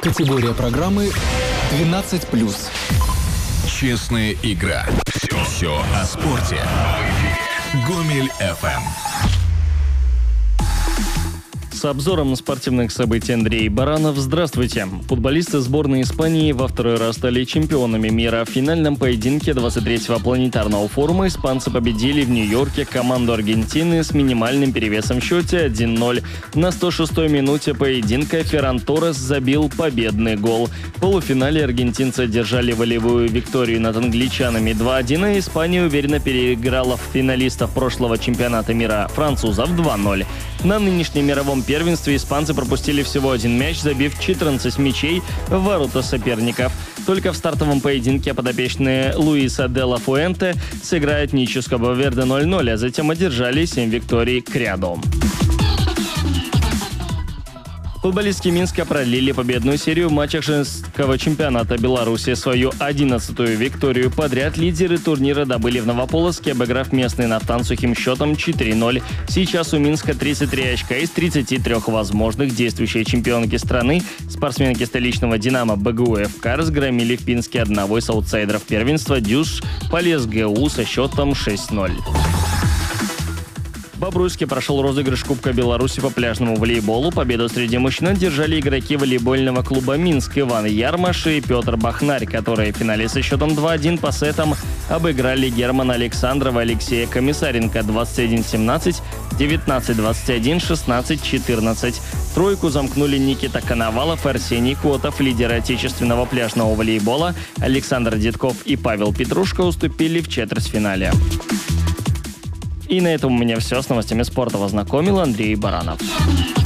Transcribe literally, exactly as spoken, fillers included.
Категория программы двенадцать плюс. Честная игра. Все, все о спорте. Гомель эф эм. С обзором спортивных событий Андрей Баранов. Здравствуйте. Футболисты сборной Испании во второй раз стали чемпионами мира. В финальном поединке двадцать третьего планетарного форума испанцы победили в Нью-Йорке команду Аргентины с минимальным перевесом в счете один ноль. На сто шестой минуте поединка Ферран Торрес забил победный гол. В полуфинале аргентинцы одержали волевую викторию над англичанами два один, а Испания уверенно переиграла финалистов прошлого чемпионата мира французов два ноль. На нынешнем мировом первенстве испанцы пропустили всего один мяч, забив четырнадцать мячей в ворота соперников. Только в стартовом поединке подопечные Луиса де ла Фуэнте сыграют ничью с Кабо-Верде ноль ноль, а затем одержали семь викторий к ряду. Футболистки Минска продлили победную серию в матчах женского чемпионата Беларуси. Свою одиннадцатую викторию подряд лидеры турнира добыли в Новополоцке, обыграв местный Нафтан сухим счетом четыре ноль. Сейчас у Минска тридцать три очка из тридцати трёх возможных. Действующие чемпионки страны, спортсменки столичного «Динамо» бэ гэ у эф ка, разгромили в Пинске одного из аутсайдеров первенства «Дюш» Полесгу со счетом шесть ноль. В Бобруйске прошел розыгрыш Кубка Беларуси по пляжному волейболу. Победу среди мужчин одержали игроки волейбольного клуба «Минск» Иван Ярмаш и Петр Бахнарь, которые в финале со счетом два один по сетам обыграли Германа Александрова и Алексея Комиссаренко двадцать один семнадцать, девятнадцать двадцать один, шестнадцать четырнадцать. Тройку замкнули Никита Коновалов и Арсений Котов. Лидеры отечественного пляжного волейбола Александр Дедков и Павел Петрушко уступили в четвертьфинале. И на этом у меня все. С новостями спорта вас знакомил Андрей Баранов.